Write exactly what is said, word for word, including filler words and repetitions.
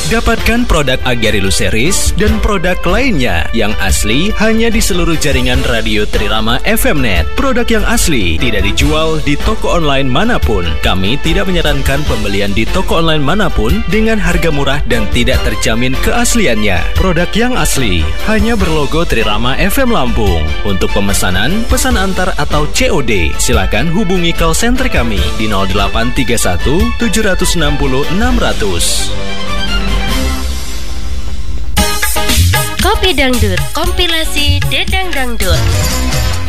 Dapatkan produk Agarilus Series dan produk lainnya yang asli hanya di seluruh jaringan Radio Trirama F M Net. Produk yang asli tidak dijual di toko online manapun. Kami tidak menyarankan pembelian di toko online manapun dengan harga murah dan tidak terjamin keasliannya. Produk yang asli hanya berlogo Trirama F M Lampung. Untuk pemesanan, pesan antar atau C O D, silakan hubungi call center kami di nol delapan tiga satu tujuh enam nol enam nol nol. Kopi Dangdut, kompilasi Dedang Dangdut.